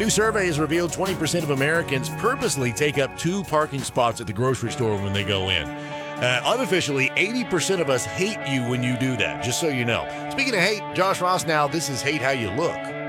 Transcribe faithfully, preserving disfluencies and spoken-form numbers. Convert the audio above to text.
new survey has revealed twenty percent of Americans purposely take up two parking spots at the grocery store when they go in. Uh, unofficially, eighty percent of us hate you when you do that, just so you know. Speaking of hate, Josh Ross now, this is Hate How You Look.